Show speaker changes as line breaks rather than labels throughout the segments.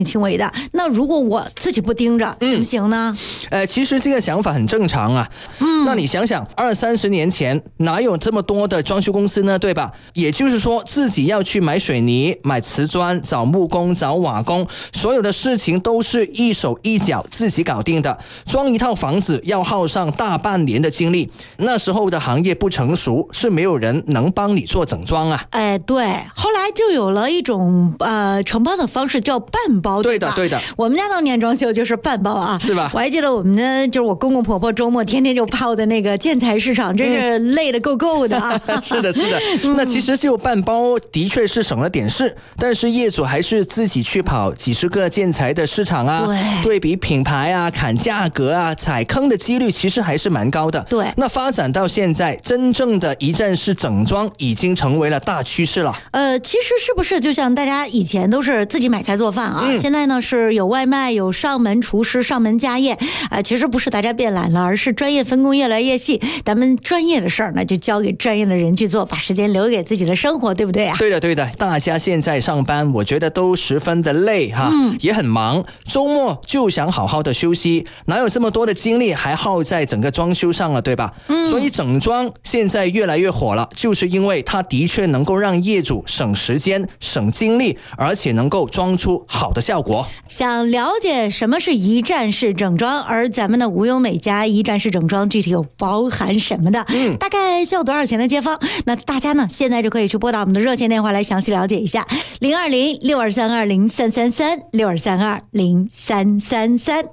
轻微的。那如果我自己不盯着，怎么行呢？
其实这个想法很正常啊。那你想想，20-30年前哪有这么多的装修公司呢？对吧？也就是说，自己要去买水泥、买瓷砖、找木工、找瓦工，所有的事情都是一手一脚自己搞定的。装一套房子要耗上大半年的精力，那时候的行业不成熟，是没有人能帮你做整装啊。
对，后来就有了一种承包的方式，叫半包。
对的，对的。
我们家当年装修就是半包啊，
是吧？
我还记得我们呢，就是我公公婆婆周末天天就泡在那个建材市场，真是累得够够的啊。
是的，是的。那其实就半包的确是省了点事，但是业主还是自己去跑几十个建材的市场啊，对比品牌啊，砍价格啊，踩坑的几率其实还是蛮高的。
对，
那发展到现在，真正的一站式整装已经成为了大趋势了。
其实是不是就像大家以前都是自己买菜做饭啊，现在呢是有外卖，有上门厨师上门家宴，其实不是大家变懒了，而是专业分工越来越细，咱们专业的事儿呢就交给专业的人去做，把时间留给自己的生活，对不对啊？
对的，对的。大家现在上班，我觉得都十分的累哈，也很忙，周末就想好好的休息，哪有这么多的精力还耗在整个装修上了，对吧？所以整装现在越来越火了，就是因为它的确能够让业主省时间、省精力，而且能够装出好的效果。
想了解什么是一站式整装，而咱们的无忧美家一站式整装具体有包含什么的，大概需要多少钱的街坊？那大家呢现在就可以去拨打我们的热线电话来详细了解一下，020-6232-0333 6232-0333。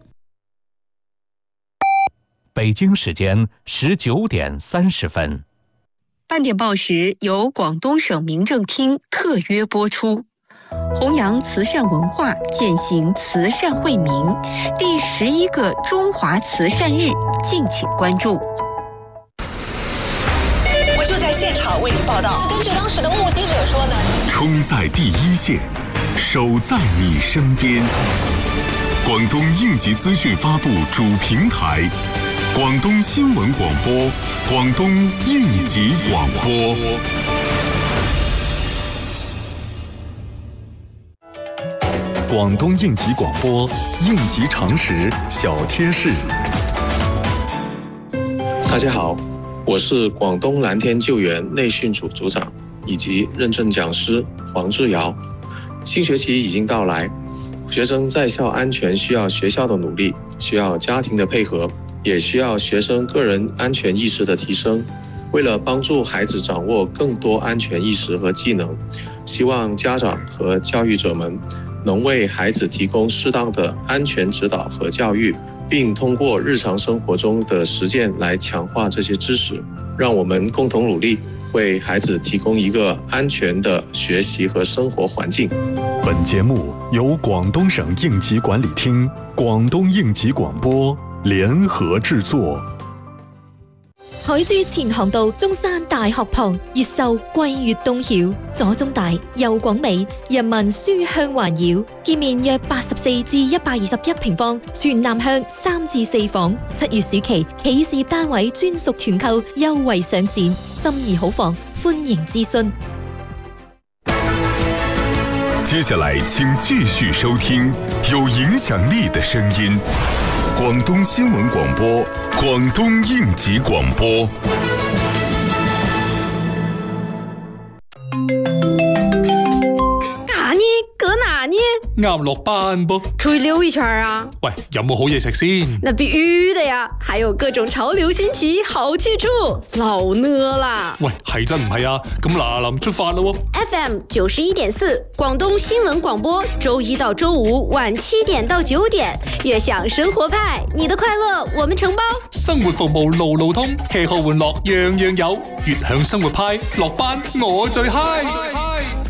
北京时间19点30分。
半点报时由广东省民政厅特约播出，弘扬慈善文化，践行慈善惠民，第11个中华慈善日，敬请关注。
我就在现场为您报道。
根据当时的目击者说呢，
冲在第一线，守在你身边。广东应急资讯发布主平台，广东新闻广播，广东应急广播。广东应急广播，应急常识小贴士。
大家好，我是广东蓝天救援内训组组长以及认证讲师黄志尧。新学期已经到来，学生在校安全需要学校的努力，需要家庭的配合，也需要学生个人安全意识的提升。为了帮助孩子掌握更多安全意识和技能，希望家长和教育者们能为孩子提供适当的安全指导和教育，并通过日常生活中的实践来强化这些知识。让我们共同努力，为孩子提供一个安全的学习和生活环境。
本节目由广东省应急管理厅、广东应急广播聯合製作。
海珠前航道中山大學旁，越秀桂越東曉，左中大右廣美，人民書香環繞，建面約84至121平方，全南向3至4房。7月暑期企事業單位專屬團購優惠上線，心儀好房歡迎諮詢。
接下来请继续收听有影响力的声音，广东新闻广播，广东应急广播。
啱落班啵，
出去溜一圈啊！
喂，有冇好嘢食先？
那必须的呀，还有各种潮流新奇好去处，老呢啦！
喂，係真唔係啊？咁嗱臨出發啦喎
！FM 91.4，廣東新聞廣播，周一到周五晚7點到9點，悅享生活派，你的快樂我們承包。
生活服務路路通，吃喝玩樂樣樣有，悅享生活派，落班我最 high。